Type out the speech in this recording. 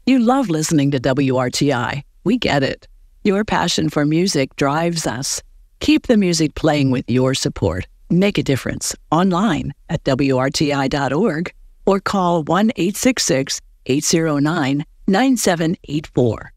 You love listening to WRTI. We get it. Your passion for music drives us. Keep the music playing with your support. Make a difference online at WRTI.org or call 1-866-809-9784.